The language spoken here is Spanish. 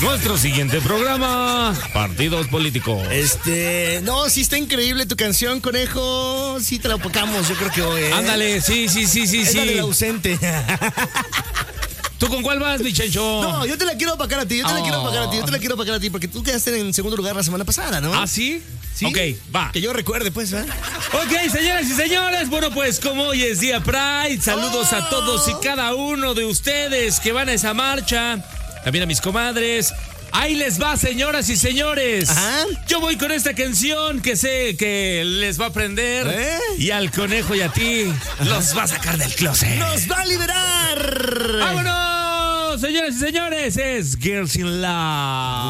Nuestro siguiente programa, partidos políticos. No, sí está increíble tu canción, conejo. Sí te la tocamos, yo creo que hoy. Ándale, sí. Es la del ausente. ¿Tú con cuál vas, mi Chencho? No, yo te la quiero apacar a ti, porque tú quedaste en segundo lugar la semana pasada, ¿no? ¿Ah, sí? ¿Sí? Ok, va. Que yo recuerde, pues, ¿verdad? Ok, señoras y señores, bueno, pues como hoy es día Pride, saludos a todos y cada uno de ustedes que van a esa marcha. También a mis comadres. Ahí les va, señoras y señores. Ajá. Yo voy con esta canción que sé que les va a prender. Y al conejo y a ti los va a sacar del closet. ¡Nos va a liberar! ¡Vámonos, señoras y señores! Es Girls in Love.